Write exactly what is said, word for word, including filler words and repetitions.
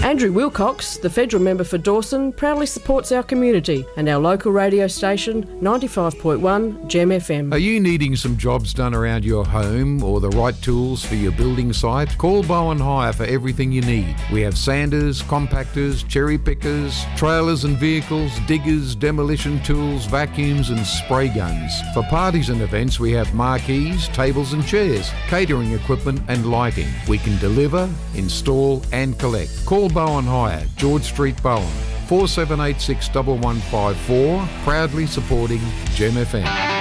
Andrew Wilcox, the federal member for Dawson, proudly supports our community and our local radio station, ninety-five point one Gem F M. Are you needing some jobs done around your home or the right tools for your building site? Call Bowen Hire for everything you need. We have sanders, compactors, cherry pickers, trailers and vehicles, diggers, demolition tools, vacuums and spray guns. For parties and events, we have marquees, tables and chairs, catering equipment and lighting. We can deliver, install and collect. Call Bowen Hire, George Street, Bowen, four seven eight six one one five four, proudly supporting Gem F M.